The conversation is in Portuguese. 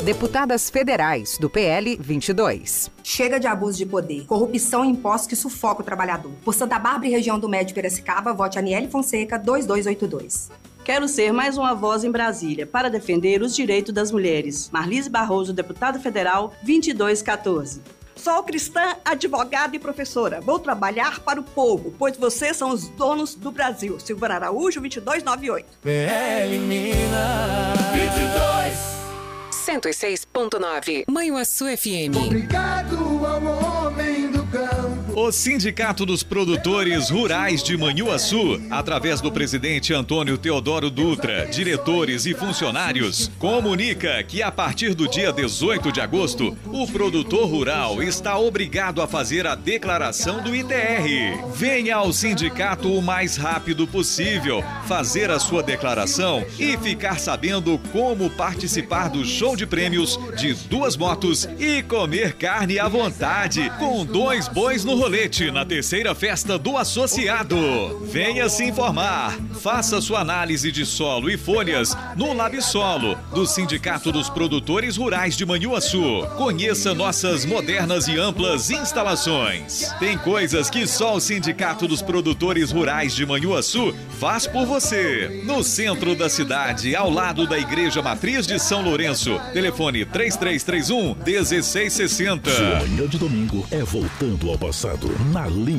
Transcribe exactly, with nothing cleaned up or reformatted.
Deputadas federais do P L vinte e dois. Chega de abuso de poder, corrupção e impostos que sufoca o trabalhador. Por Santa Bárbara e região do Médio Piracicaba, vote Aniele Fonseca dois dois oito dois. Quero ser mais uma voz em Brasília para defender os direitos das mulheres. Marlise Barroso, deputada federal, vinte e dois quatorze. Sou cristã, advogada e professora. Vou trabalhar para o povo, pois vocês são os donos do Brasil. Silvana Araújo, vinte e dois noventa e oito. P L Minas vinte e dois. cento e seis ponto nove. Manhuaçu F M. Obrigado ao homem do campo. O Sindicato dos Produtores Rurais de Manhuaçu, através do presidente Antônio Teodoro Dutra, diretores e funcionários, comunica que a partir do dia dezoito de agosto, o produtor rural está obrigado a fazer a declaração do I T R. Venha ao sindicato o mais rápido possível, fazer a sua declaração e ficar sabendo como participar do show de prêmios de duas motos e comer carne à vontade, com dois bois no rolete na terceira festa do associado. Venha se informar. Faça sua análise de solo e folhas no Labsolo, do Sindicato dos Produtores Rurais de Manhuaçu. Conheça nossas modernas e amplas instalações. Tem coisas que só o Sindicato dos Produtores Rurais de Manhuaçu faz por você. No centro da cidade, ao lado da Igreja Matriz de São Lourenço. Telefone três três três um, um seis seis zero. Sua manhã de domingo é voltando ao passado na linha.